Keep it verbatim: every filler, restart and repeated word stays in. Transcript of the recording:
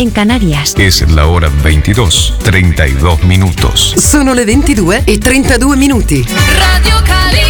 en Canarias. Es la hora veintidós, treinta y dos minutos. Sono le ventidue e trentadue minuti. Radio Cali.